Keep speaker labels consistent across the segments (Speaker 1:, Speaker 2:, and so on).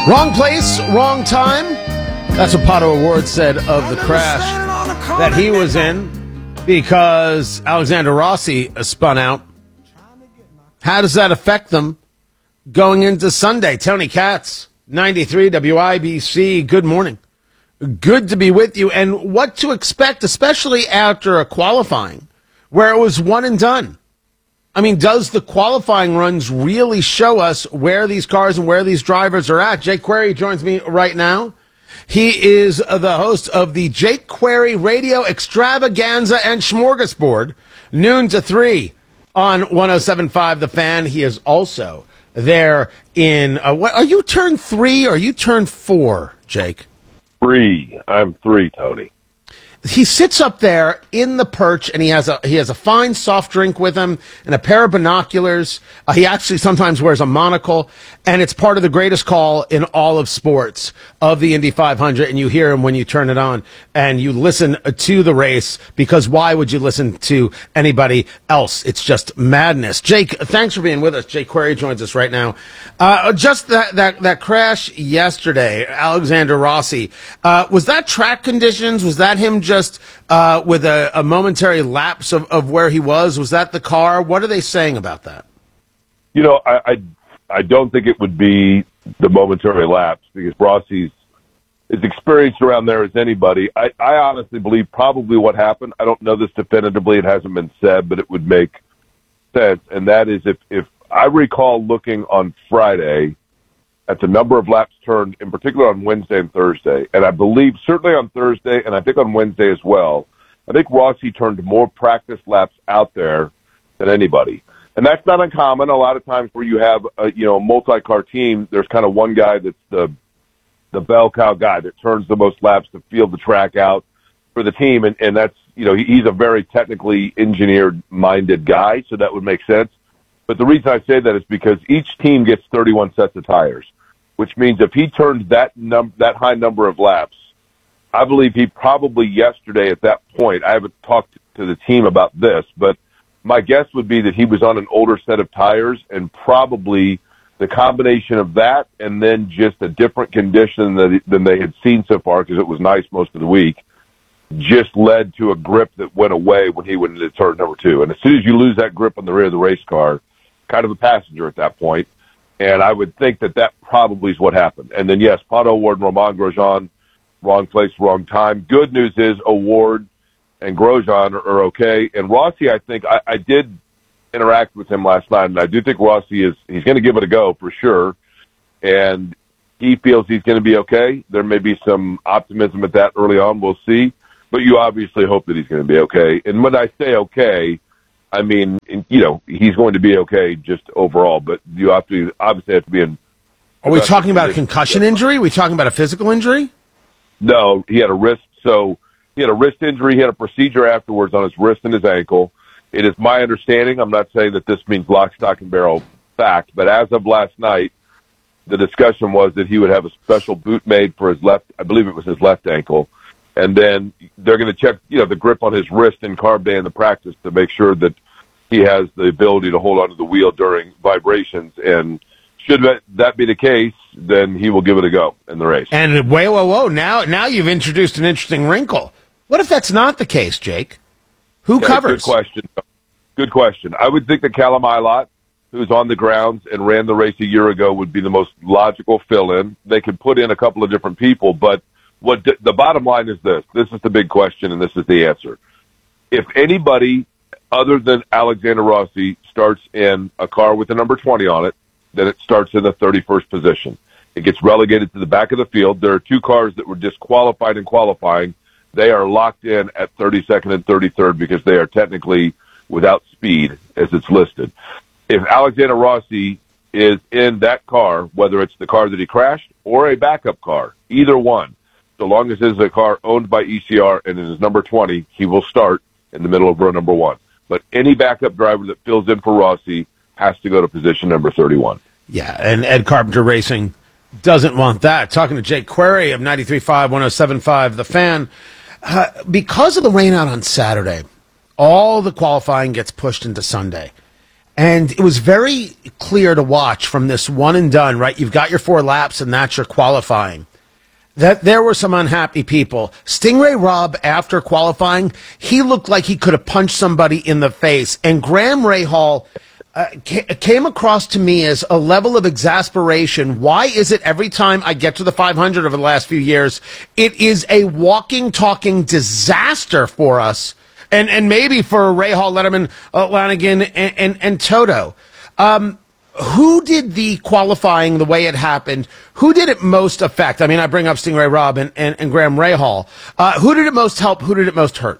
Speaker 1: Wrong place, wrong time. That's what Pato O'Ward said of the crash that he was in because Alexander Rossi spun out. How does that affect them going into Sunday? Tony Katz, 93 WIBC, good morning. Good to be with you. And what to expect, especially after a qualifying where it was one and done. I mean, does the qualifying runs really show us where these cars and where these drivers are at? Jake Query joins me right now. He is the host of the Jake Query Radio Extravaganza and Smorgasbord, noon to 3 on 107.5 The Fan. He is also there in, what, are you turned 3 or are you turned 4, Jake?
Speaker 2: 3. I'm 3, Tony.
Speaker 1: He sits up there in the perch, and he has a fine soft drink with him and a pair of binoculars. He actually sometimes wears a monocle, and it's part of the greatest call in all of sports of the Indy 500. And you hear him when you turn it on, and you listen to the race, because why would you listen to anybody else? It's just madness. Jake, thanks for being with us. Jake Query joins us right now. Just that crash yesterday, Alexander Rossi, was that track conditions? Was that him just with a momentary lapse of where he was? Was that the car? What are they saying about that?
Speaker 2: You know, I don't think it would be the momentary lapse because Rossi's as experienced around there as anybody. I honestly believe probably what happened, I don't know this definitively, it hasn't been said, but it would make sense, and that is if I recall looking on Friday at the number of laps turned, in particular on Wednesday and Thursday, and I believe certainly on Thursday, and I think on Wednesday as well, I think Rossi turned more practice laps out there than anybody. And that's not uncommon. A lot of times where you have a multi-car team, there's kind of one guy that's the bell cow guy that turns the most laps to feel the track out for the team, and that's, he's a very technically engineered-minded guy, so that would make sense. But the reason I say that is because each team gets 31 sets of tires, which means if he turns that high number of laps, I believe he probably yesterday at that point, I haven't talked to the team about this, but my guess would be that he was on an older set of tires, and probably the combination of that and then just a different condition than they had seen so far, because it was nice most of the week, just led to a grip that went away when he went into turn number 2. And as soon as you lose that grip on the rear of the race car, kind of a passenger at that point, and I would think that probably is what happened. And then, yes, Pato O'Ward and Romain Grosjean, wrong place, wrong time. Good news is O'Ward and Grosjean are okay. And Rossi, I think, I did interact with him last night, and I do think Rossi he's going to give it a go for sure, and he feels he's going to be okay. There may be some optimism at that early on. We'll see. But you obviously hope that he's going to be okay. And when I say okay, I mean, he's going to be okay just overall, but you obviously have to be in.
Speaker 1: Are we talking about a concussion injury? Are we talking about a physical injury?
Speaker 2: No, he had a wrist. So he had a wrist injury. He had a procedure afterwards on his wrist and his ankle. It is my understanding, I'm not saying that this means lock, stock, and barrel fact, but as of last night, the discussion was that he would have a special boot made for his left, I believe it was his left ankle, and then they're going to check, the grip on his wrist and carb day in the practice to make sure that he has the ability to hold onto the wheel during vibrations. And should that be the case, then he will give it a go in the race.
Speaker 1: And whoa, now you've introduced an interesting wrinkle. What if that's not the case, Jake? Who covers?
Speaker 2: Good question. I would think that Callum Ilott, who's on the grounds and ran the race a year ago, would be the most logical fill-in. They could put in a couple of different people, but the bottom line is this. This is the big question, and this is the answer. If anybody other than Alexander Rossi starts in a car with the number 20 on it, then it starts in the 31st position. It gets relegated to the back of the field. There are 2 cars that were disqualified in qualifying. They are locked in at 32nd and 33rd because they are technically without speed as it's listed. If Alexander Rossi is in that car, whether it's the car that he crashed or a backup car, either one, so long as it's a car owned by ECR and it is number 20, he will start in the middle of row number 1. But any backup driver that fills in for Rossi has to go to position number 31.
Speaker 1: Yeah, and Ed Carpenter Racing doesn't want that. Talking to Jake Query of 93.5, 107.5, The Fan. Because of the rain out on Saturday, all the qualifying gets pushed into Sunday. And it was very clear to watch from this one and done, right? You've got your 4 laps and that's your qualifying. That there were some unhappy people. Stingray Robb, after qualifying, he looked like he could have punched somebody in the face. And Graham Rahal came across to me as a level of exasperation. Why is it every time I get to the 500 over the last few years, it is a walking, talking disaster for us, and maybe for Rahal, Letterman, Lanigan, and Toto. Who did the qualifying, the way it happened, who did it most affect? I mean, I bring up Stingray Robb and Graham Rahal. Who did it most help? Who did it most hurt?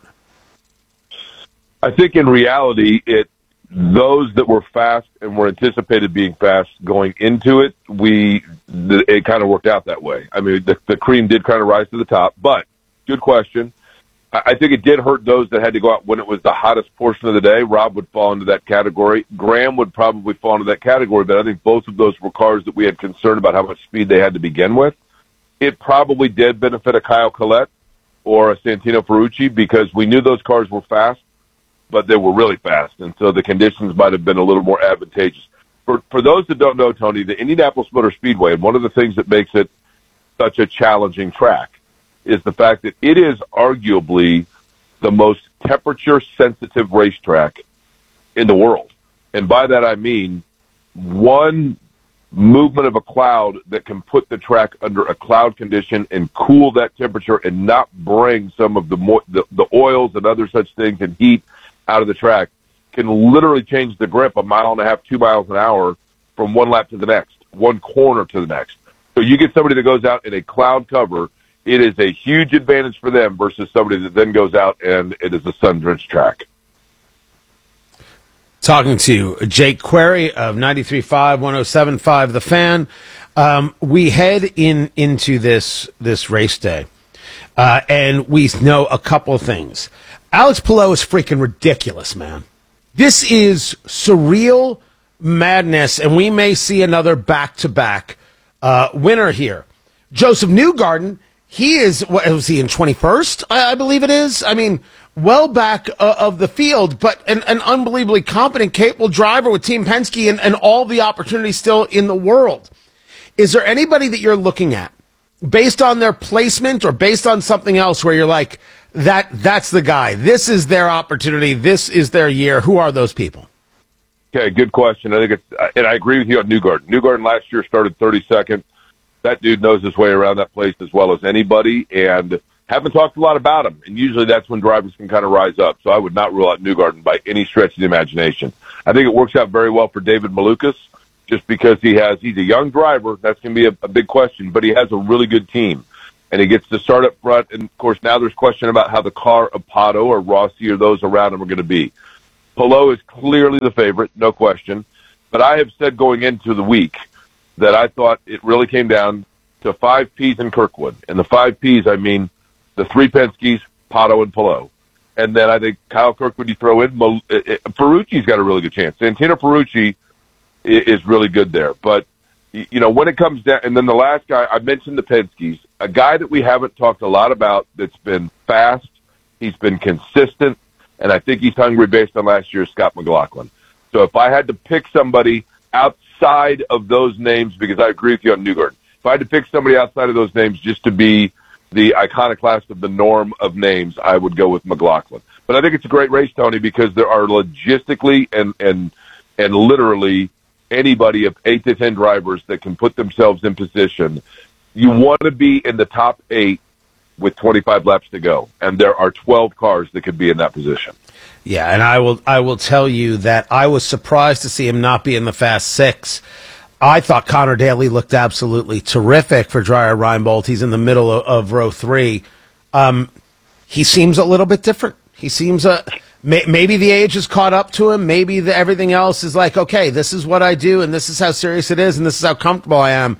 Speaker 2: I think in reality, those that were fast and were anticipated being fast going into it, it kind of worked out that way. I mean, the cream did kind of rise to the top, but good question. I think it did hurt those that had to go out when it was the hottest portion of the day. Rob would fall into that category. Graham would probably fall into that category, but I think both of those were cars that we had concern about how much speed they had to begin with. It probably did benefit a Kyle Collette or a Santino Ferrucci because we knew those cars were fast, but they were really fast, and so the conditions might have been a little more advantageous. For those that don't know, Tony, the Indianapolis Motor Speedway, and one of the things that makes it such a challenging track is the fact that it is arguably the most temperature-sensitive racetrack in the world. And by that I mean one movement of a cloud that can put the track under a cloud condition and cool that temperature and not bring some of the oils and other such things and heat out of the track can literally change the grip 1.5 miles, 2 miles an hour from one lap to the next, one corner to the next. So you get somebody that goes out in a cloud cover, it is a huge advantage for them versus somebody that then goes out and it is a sun-drenched track.
Speaker 1: Talking to Jake Query of 93.5, 107.5 The Fan. We head into this race day, and we know a couple of things. Alex Palou is freaking ridiculous, man. This is surreal madness, and we may see another back-to-back winner here. Joseph Newgarden, he is, what was he in 21st? I believe it is. I mean, well back of the field, but an unbelievably competent, capable driver with Team Penske and all the opportunities still in the world. Is there anybody that you're looking at based on their placement or based on something else where you're like, that's the guy. This is their opportunity. This is their year. Who are those people?
Speaker 2: Okay, good question. I think and I agree with you on Newgarden. Newgarden last year started 32nd. That dude knows his way around that place as well as anybody, and haven't talked a lot about him. And usually that's when drivers can kind of rise up. So I would not rule out Newgarden by any stretch of the imagination. I think it works out very well for David Malukas just because he's a young driver. That's going to be a big question, but he has a really good team. And he gets to start up front. And, of course, now there's question about how the car of Pato or Rossi or those around him are going to be. Palou is clearly the favorite, no question. But I have said going into the week that I thought it really came down to 5 Ps in Kirkwood. And the 5 Ps, I mean the 3 Penske's, Pato, and Palou. And then I think Kyle Kirkwood you throw in. Ferrucci's got a really good chance. Santino Ferrucci is really good there. But, you know, when it comes down, and then the last guy, I mentioned the Penske's, a guy that we haven't talked a lot about that's been fast, he's been consistent, and I think he's hungry based on last year's Scott McLaughlin. So if I had to pick somebody outside of those names, because I agree with you on Newgarden, if I had to pick somebody outside of those names just to be the iconoclast of the norm of names, I would go with McLaughlin. But I think it's a great race, Tony, because there are logistically and literally anybody of 8 to 10 drivers that can put themselves in position. You want to be in the top 8 with 25 laps to go, and there are 12 cars that could be in that position.
Speaker 1: Yeah, and I will tell you that I was surprised to see him not be in the Fast 6. I thought Connor Daly looked absolutely terrific for Dreyer Reinbold. He's in the middle of row 3. He seems a little bit different. He seems maybe the age has caught up to him. Maybe everything else is like, okay, this is what I do, and this is how serious it is, and this is how comfortable I am.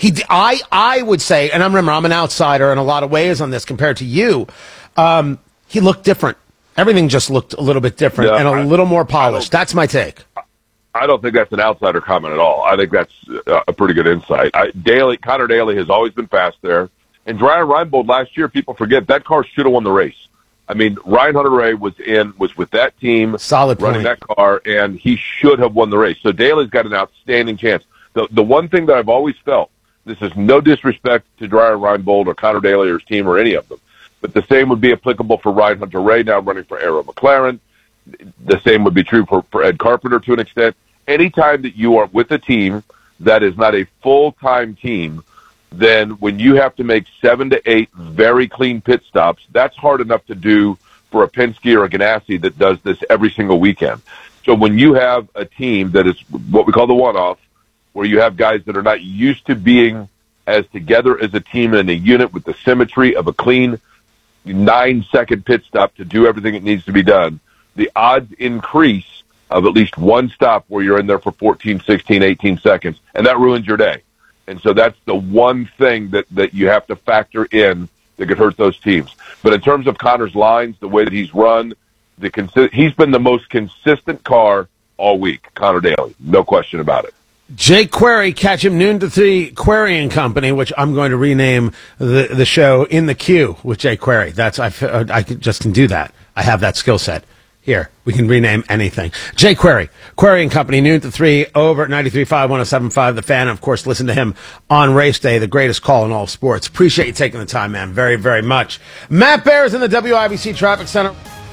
Speaker 1: I would say, and remember, I'm an outsider in a lot of ways on this compared to you. He looked different. Everything just looked a little bit different and a little more polished. That's my take.
Speaker 2: I don't think that's an outsider comment at all. I think that's a pretty good insight. Connor Daly has always been fast there. And Dreyer Reinbold last year, people forget, that car should have won the race. I mean, Ryan Hunter-Reay was with that team,
Speaker 1: solid
Speaker 2: running
Speaker 1: point.
Speaker 2: that car, and he should have won the race. So Daly's got an outstanding chance. The one thing that I've always felt, this is no disrespect to Dreyer Reinbold or Connor Daly or his team or any of them, but the same would be applicable for Ryan Hunter-Reay now running for Arrow McLaren. The same would be true for Ed Carpenter to an extent. Anytime that you are with a team that is not a full-time team, then when you have to make 7 to 8 very clean pit stops, that's hard enough to do for a Penske or a Ganassi that does this every single weekend. So when you have a team that is what we call the one-off, where you have guys that are not used to being as together as a team in a unit with the symmetry of a clean 9-second pit stop to do everything that needs to be done, the odds increase of at least one stop where you're in there for 14, 16, 18 seconds, and that ruins your day. And so that's the one thing that you have to factor in that could hurt those teams. But in terms of Connor's lines, the way that he's run, he's been the most consistent car all week, Connor Daly. No question about it.
Speaker 1: Jake Query, catch him noon to 3, Query and Company, which I'm going to rename the show In the Queue with Jake Query. I just can do that. I have that skill set. Here, we can rename anything. Jake Query and Company, noon to 3, over at 93.5, 107.5, The Fan. And of course, listen to him on race day, the greatest call in all of sports. Appreciate you taking the time, man. Very, very much. Matt Bear is in the WIBC Traffic Center.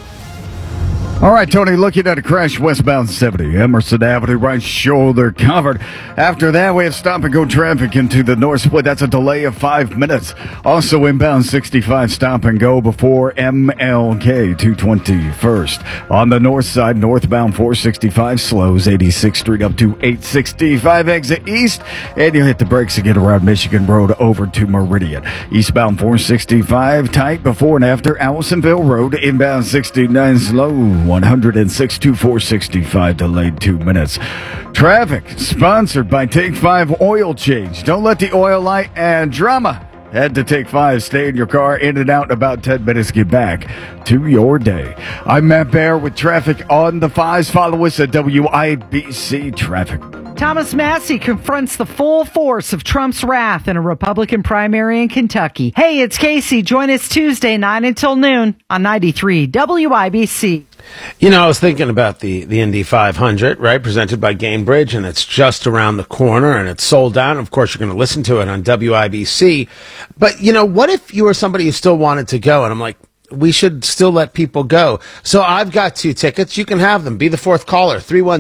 Speaker 3: All right, Tony, looking at a crash westbound 70, Emerson Avenue, right shoulder covered. After that, we have stop-and-go traffic into the north split. That's a delay of 5 minutes. Also inbound 65, stop-and-go before MLK 221st. On the north side, northbound 465 slows 86th Street up to 865 exit east, and you'll hit the brakes again around Michigan Road over to Meridian. Eastbound 465 tight before and after Allisonville Road. Inbound 69 slow 106 to 465, delayed 2 minutes. Traffic sponsored by Take 5 Oil Change. Don't let the oil light and drama head to Take 5. Stay in your car, in and out in about 10 minutes. Get back to your day. I'm Matt Bear with traffic on the 5s. Follow us at WIBC Traffic.
Speaker 4: Thomas Massey confronts the full force of Trump's wrath in a Republican primary in Kentucky. Hey, it's Casey. Join us Tuesday, 9 until noon on 93 WIBC.
Speaker 1: You know, I was thinking about the Indy 500, right, presented by Gainbridge, and it's just around the corner, and it's sold out. Of course, you're going to listen to it on WIBC. But, you know, what if you were somebody who still wanted to go? And I'm like, we should still let people go. So I've got 2 tickets. You can have them. Be the fourth caller,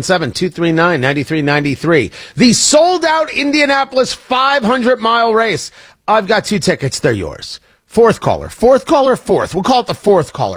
Speaker 1: 317-239-9393. The sold-out Indianapolis 500-mile race. I've got 2 tickets. They're yours. Fourth caller. We'll call it the fourth caller.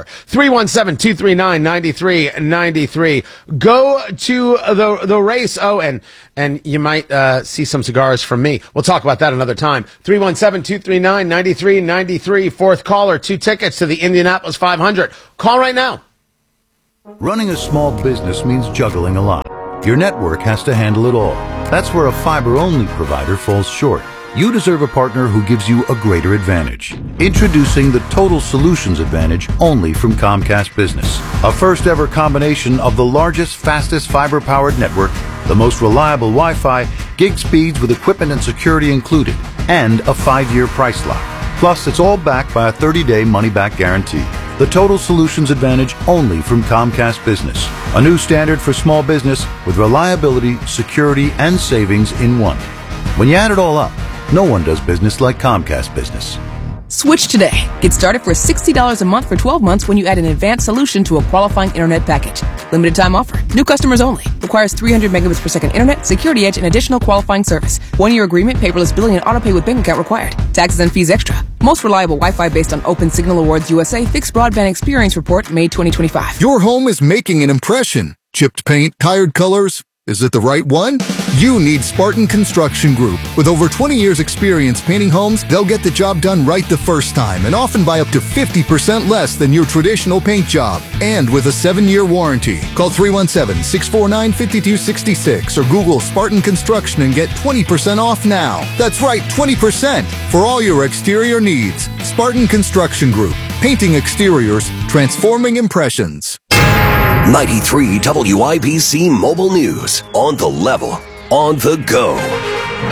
Speaker 1: 317-239-9393. Go to the race. Oh, and you might see some cigars from me. We'll talk about that another time. 317-239-9393. Fourth caller. 2 tickets to the Indianapolis 500. Call right now.
Speaker 5: Running a small business means juggling a lot. Your network has to handle it all. That's where a fiber-only provider falls short. You deserve a partner who gives you a greater advantage. Introducing the Total Solutions Advantage only from Comcast Business. A first-ever combination of the largest, fastest fiber-powered network, the most reliable Wi-Fi, gig speeds with equipment and security included, and a 5-year price lock. Plus, it's all backed by a 30-day money-back guarantee. The Total Solutions Advantage only from Comcast Business. A new standard for small business with reliability, security, and savings in one. When you add it all up, no one does business like Comcast Business.
Speaker 6: Switch today. Get started for $60 a month for 12 months when you add an advanced solution to a qualifying internet package. Limited time offer. New customers only. Requires 300 megabits per second internet, security edge, and additional qualifying service. 1-year agreement, paperless billing, and autopay with bank account required. Taxes and fees extra. Most reliable Wi-Fi based on Open Signal Awards USA Fixed Broadband Experience Report, May 2025.
Speaker 7: Your home is making an impression. Chipped paint, tired colors. Is it the right one? You need Spartan Construction Group. With over 20 years experience painting homes, they'll get the job done right the first time and often by up to 50% less than your traditional paint job. And with a 7-year warranty. Call 317-649-5266 or Google Spartan Construction and get 20% off now. That's right, 20% for all your exterior needs. Spartan Construction Group. Painting exteriors, transforming impressions.
Speaker 8: 93 WIBC Mobile News. On the level. On the go.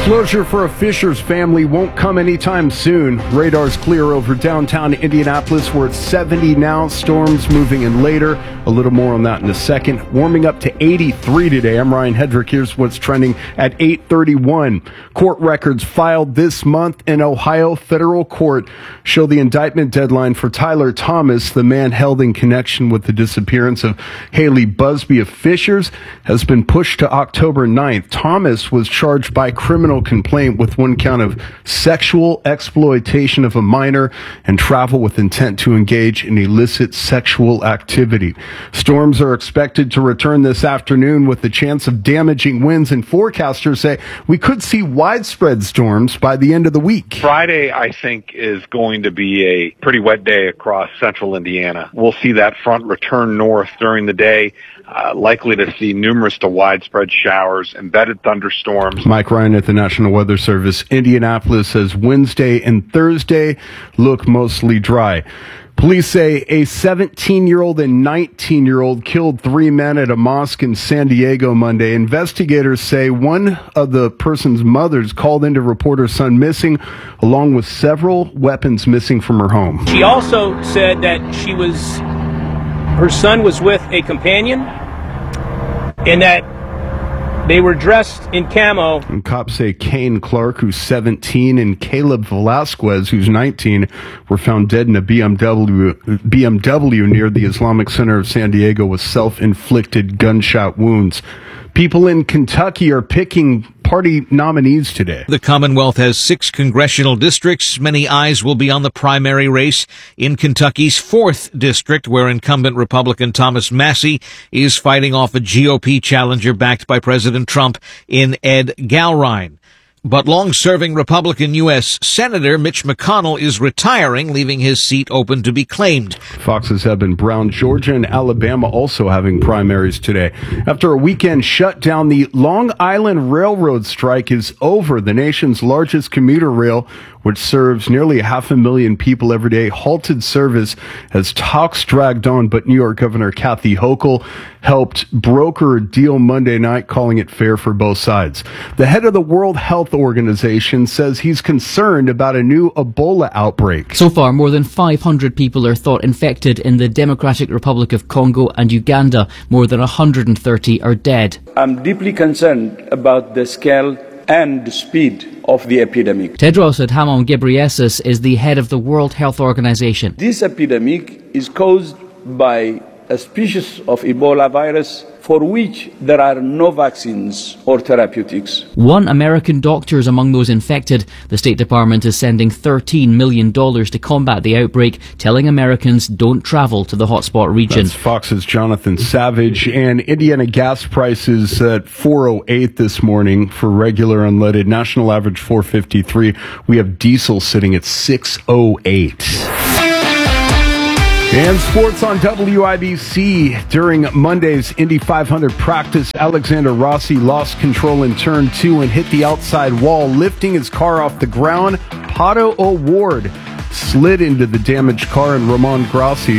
Speaker 9: Closure for a Fisher's family won't come anytime soon. Radar's clear over downtown Indianapolis. We're at 70 now. Storms moving in later. A little more on that in a second. Warming up to 83 today. I'm Ryan Hedrick. Here's what's trending at 8:31. Court records filed this month in Ohio federal court show the indictment deadline for Tyler Thomas, the man held in connection with the disappearance of Haley Busby of Fishers, has been pushed to October 9th. Thomas was charged by criminal complaint with one count of sexual exploitation of a minor and travel with intent to engage in illicit sexual activity. Storms are expected to return this afternoon with the chance of damaging winds, and forecasters say we could see widespread storms by the end of the week.
Speaker 10: Friday, I think, is going to be a pretty wet day across central Indiana. We'll see that front return north during the day. Likely to see numerous to widespread showers, embedded thunderstorms.
Speaker 9: Mike Ryan at the National Weather Service. Indianapolis says Wednesday and Thursday look mostly dry. Police say a 17-year-old and 19-year-old killed 3 men at a mosque in San Diego Monday. Investigators say one of the person's mothers called in to report her son missing, along with several weapons missing from her home.
Speaker 11: She also said that her son was with a companion and that they were dressed in camo.
Speaker 9: And cops say Kane Clark, who's 17, and Caleb Velasquez, who's 19, were found dead in a BMW near the Islamic Center of San Diego with self-inflicted gunshot wounds. People in Kentucky are picking party nominees today.
Speaker 12: The Commonwealth has 6 congressional districts. Many eyes will be on the primary race in Kentucky's 4th district, where incumbent Republican Thomas Massie is fighting off a GOP challenger backed by President Trump in Ed Galrine. But long-serving Republican U.S. Senator Mitch McConnell is retiring, leaving his seat open to be claimed.
Speaker 9: Fox's Eben Brown. Georgia and Alabama also having primaries today. After a weekend shutdown, the Long Island Railroad strike is over. The nation's largest commuter rail, which serves nearly 500,000 people every day, halted service as talks dragged on, but New York Governor Kathy Hochul helped broker a deal Monday night, calling it fair for both sides. The head of the World Health Organization says he's concerned about a new Ebola outbreak.
Speaker 13: So far, more than 500 people are thought infected in the Democratic Republic of Congo and Uganda. More than 130 are dead.
Speaker 14: I'm deeply concerned about the scale and the speed of the epidemic.
Speaker 13: Tedros Adhanom Ghebreyesus is the head of the World Health Organization.
Speaker 14: This epidemic is caused by a species of Ebola virus for which there are no vaccines or therapeutics.
Speaker 13: 1 American doctor is among those infected. The State Department is sending $13 million to combat the outbreak, telling Americans don't travel to the hotspot region.
Speaker 9: That's Fox's Jonathan Savage. And Indiana gas prices at $4.08 this morning for regular unleaded. National average $4.53. We have diesel sitting at $6.08. And sports on WIBC. During Monday's Indy 500 practice, Alexander Rossi lost control in turn 2 and hit the outside wall, lifting his car off the ground. Pato O'Ward slid into the damaged car, and Romain Grosjean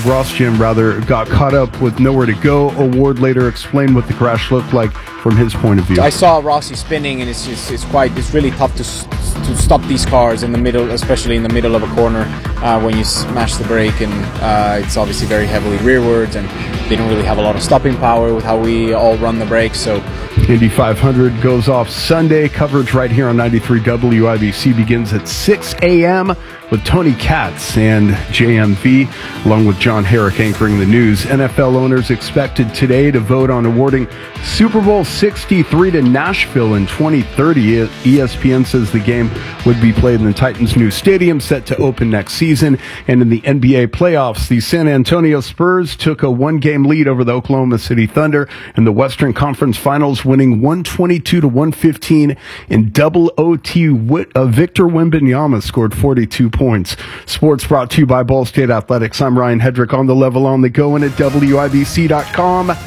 Speaker 9: got caught up with nowhere to go. O'Ward later explained what the crash looked like from his point of view.
Speaker 15: I saw Rossi spinning, and it's really tough to stop these cars in the middle, especially in the middle of a corner when you smash the brake, and it's obviously very heavily rearwards, and they don't really have a lot of stopping power with how we all run the brakes. So
Speaker 9: Indy 500 goes off Sunday. Coverage right here on 93 WIBC begins at 6 a.m. with Tony Katz and JMV, along with John Herrick anchoring the news. NFL owners expected today to vote on awarding Super Bowl 63 to Nashville in 2030. ESPN says the game would be played in the Titans' new stadium, set to open next season. And in the NBA playoffs, the San Antonio Spurs took a 1-game lead over the Oklahoma City Thunder in the Western Conference Finals, winning 122-115 in double OT. Victor Wembanyama scored 42 points. Sports brought to you by Ball State Athletics. I'm Ryan Hedrick, on the level, on the go, and at WIBC.com.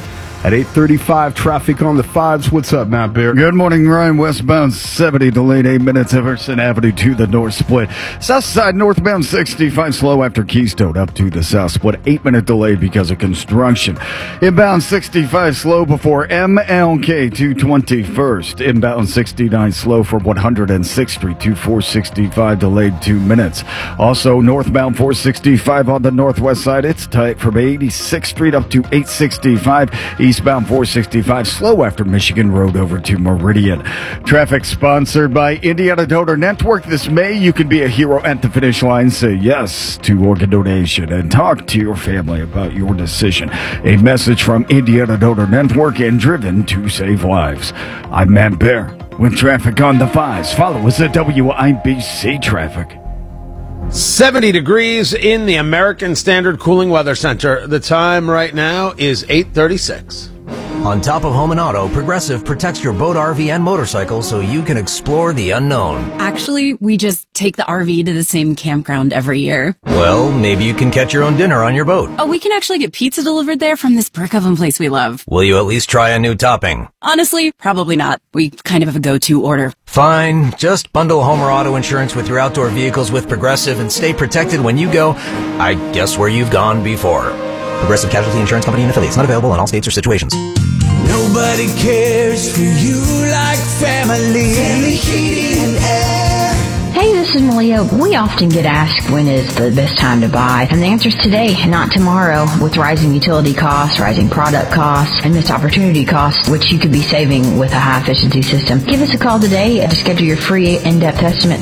Speaker 9: At 8:35, traffic on the 5s. What's up, Matt Bear?
Speaker 3: Good morning, Ryan. Westbound 70, delayed 8 minutes, Everson Avenue to the north split. South side, northbound 65, slow after Keystone up to the south split. 8-minute delay because of construction. Inbound 65, slow before MLK to 21st. Inbound 69, slow from 106th Street to 465, delayed 2 minutes. Also, northbound 465 on the northwest side, it's tight from 86th Street up to 865. Eastbound 465, slow after Michigan Road over to Meridian. Traffic sponsored by Indiana Donor Network. This May, you can be a hero at the finish line. Say yes to organ donation and talk to your family about your decision. A message from Indiana Donor Network and driven to save lives. I'm Matt Bear with traffic on the 5s. Follow us at WIBC Traffic.
Speaker 1: 70 degrees in the American Standard Cooling Weather Center. The time right now is 8:36.
Speaker 8: On top of home and auto, Progressive protects your boat, RV, and motorcycle so you can explore the unknown.
Speaker 16: Actually, we just take the RV to the same campground every year.
Speaker 8: Well, maybe you can catch your own dinner on your boat.
Speaker 16: Oh, we can actually get pizza delivered there from this brick oven place we love.
Speaker 8: Will you at least try a new topping?
Speaker 16: Honestly, probably not. We kind of have a go-to order.
Speaker 8: Fine. Just bundle home or auto insurance with your outdoor vehicles with Progressive and stay protected when you go, I guess, where you've gone before. Progressive Casualty Insurance Company and affiliates. Not available in all states or situations.
Speaker 17: Nobody cares for you like family. Family Heating and Air.
Speaker 18: Hey, this is Malia. We often get asked when is the best time to buy, and the answer is today, not tomorrow. With rising utility costs, rising product costs, and missed opportunity costs, which you could be saving with a high-efficiency system. Give us a call today to schedule your free in-depth estimate,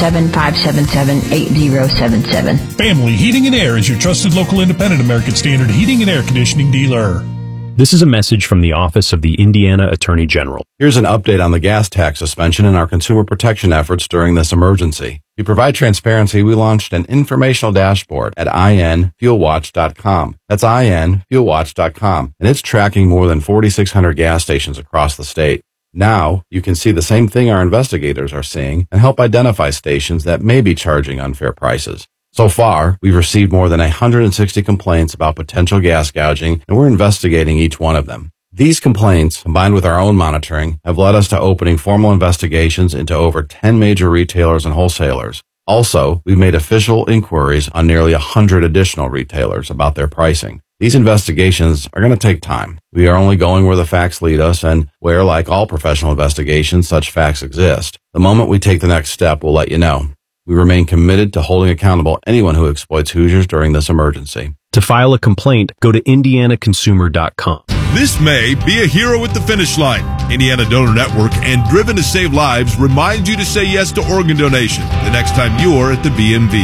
Speaker 18: 317-577-8077.
Speaker 19: Family Heating and Air is your trusted local independent American Standard heating and air conditioning dealer.
Speaker 20: This is a message from the Office of the Indiana Attorney General.
Speaker 21: Here's an update on the gas tax suspension and our consumer protection efforts during this emergency. To provide transparency, we launched an informational dashboard at infuelwatch.com. That's infuelwatch.com, and it's tracking more than 4,600 gas stations across the state. Now, you can see the same thing our investigators are seeing and help identify stations that may be charging unfair prices. So far, we've received more than 160 complaints about potential gas gouging, and we're investigating each one of them. These complaints, combined with our own monitoring, have led us to opening formal investigations into over 10 major retailers and wholesalers. Also, we've made official inquiries on nearly 100 additional retailers about their pricing. These investigations are going to take time. We are only going where the facts lead us and where, like all professional investigations, such facts exist. The moment we take the next step, we'll let you know. We remain committed to holding accountable anyone who exploits Hoosiers during this emergency.
Speaker 20: To file a complaint, go to indianaconsumer.com.
Speaker 22: This May, be a hero at the finish line. Indiana Donor Network and Driven to Save Lives remind you to say yes to organ donation the next time you're at the BMV.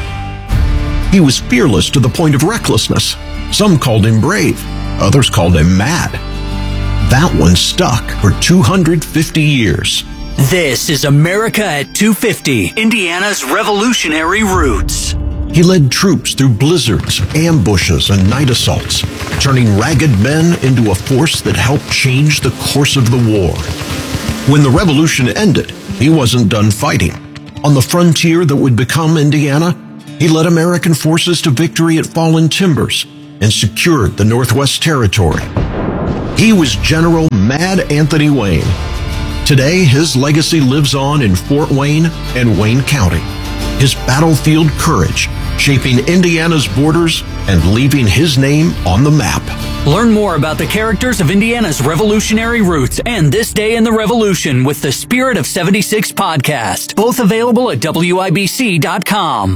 Speaker 23: He was fearless to the point of recklessness. Some called him brave. Others called him mad. That one stuck for 250 years.
Speaker 24: This is America at 250, Indiana's revolutionary roots.
Speaker 23: He led troops through blizzards, ambushes, and night assaults, turning ragged men into a force that helped change the course of the war. When the revolution ended, he wasn't done fighting. On the frontier that would become Indiana, he led American forces to victory at Fallen Timbers and secured the Northwest Territory. He was General Mad Anthony Wayne. Today, his legacy lives on in Fort Wayne and Wayne County. His battlefield courage shaping Indiana's borders and leaving his name on the map.
Speaker 24: Learn more about the characters of Indiana's revolutionary roots and This Day in the Revolution with the Spirit of 76 podcast. Both available at WIBC.com.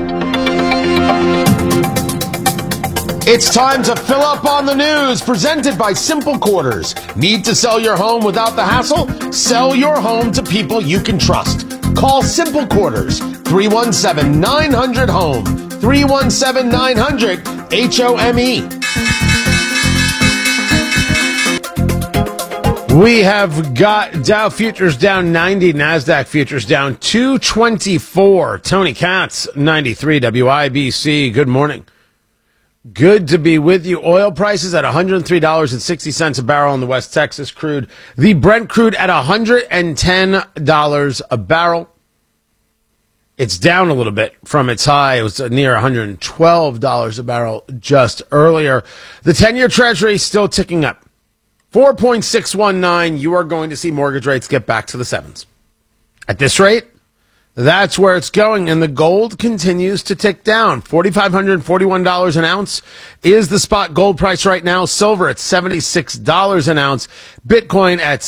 Speaker 1: It's time to fill up on the news, presented by Simple Quarters. Need to sell your home without the hassle? Sell your home to people you can trust. Call Simple Quarters, 317-900-HOME, 317-900-HOME. We have got Dow futures down 90, NASDAQ futures down 224. Tony Katz, 93, WIBC. Good morning. Good to be with you. Oil prices at $103.60 a barrel in the West Texas crude. The Brent crude at $110 a barrel. It's down a little bit from its high. It was near $112 a barrel just earlier. The 10-year Treasury still ticking up. 4.619, you are going to see mortgage rates get back to the 7s. At this rate, that's where it's going, and the gold continues to tick down. $4,541 an ounce is the spot gold price right now. Silver at $76 an ounce. Bitcoin at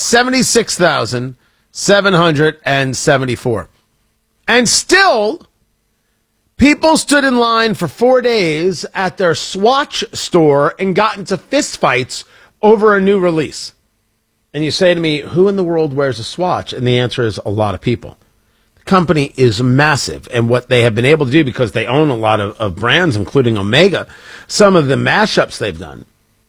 Speaker 1: $76,774. And still, people stood in line for 4 days at their Swatch store and got into fistfights over a new release. And you say to me, who in the world wears a Swatch? And the answer is a lot of people. The company is massive, and what they have been able to do, because they own a lot of brands, including Omega, some of the mashups they've done,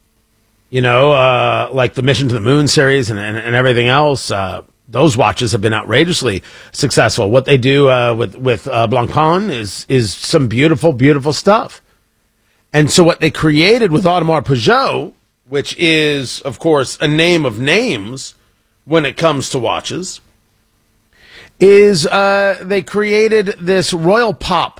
Speaker 1: like the Mission to the Moon series and everything else, those watches have been outrageously successful. What they do with Blancpain is some beautiful, beautiful stuff. And so what they created with Audemars Piguet, which is, of course, a name of names when it comes to watches, is they created this Royal Pop,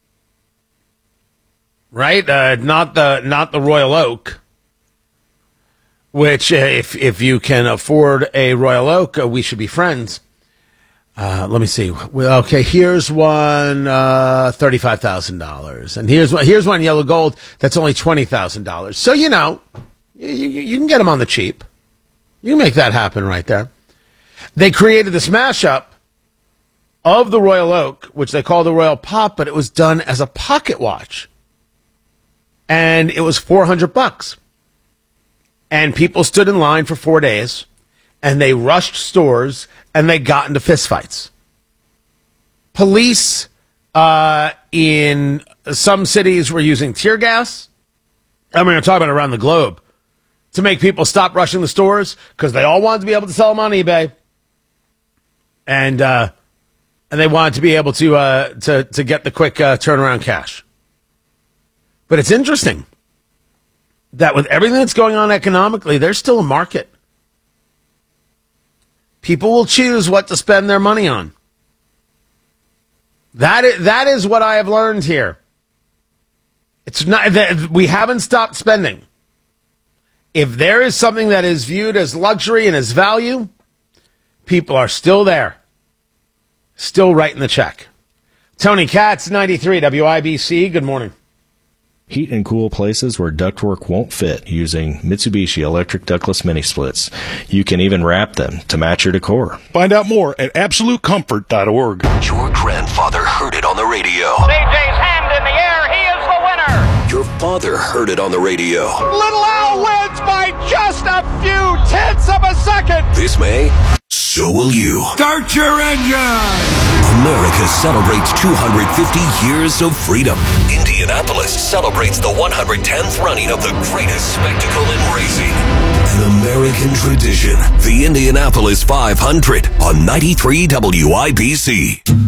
Speaker 1: right? Not the Royal Oak, which if you can afford a Royal Oak, we should be friends. Let me see. Okay, here's one $35,000, and here's one yellow gold that's only $20,000. So you can get them on the cheap. You can make that happen right there. They created this mashup of the Royal Oak, which they call the Royal Pop, but it was done as a pocket watch. And it was $400. And people stood in line for 4 days, and they rushed stores, and they got into fistfights. Police in some cities were using tear gas. I'm going to talk about it around the globe, to make people stop rushing the stores, because they all wanted to be able to sell them on eBay. And they wanted to be able to get the quick turnaround cash. But it's interesting that with everything that's going on economically, there's still a market. People will choose what to spend their money on. That is what I have learned here. It's not that we haven't stopped spending. If there is something that is viewed as luxury and as value, people are still there, still writing the check. Tony Katz, 93 WIBC. Good morning.
Speaker 2: Heat and cool places where ductwork won't fit using Mitsubishi electric ductless mini splits. You can even wrap them to match your decor.
Speaker 19: Find out more at absolutecomfort.org.
Speaker 23: Your grandfather heard it on the radio.
Speaker 4: CJ's hand in the air. He is the winner.
Speaker 23: Your father heard it on the radio.
Speaker 4: Little Al wins by just a few tenths of a second.
Speaker 23: This May, so will you.
Speaker 17: Start your engine.
Speaker 23: America celebrates 250 years of freedom. Indianapolis celebrates the 110th running of the greatest spectacle in racing. An American tradition. The Indianapolis 500 on 93 WIBC.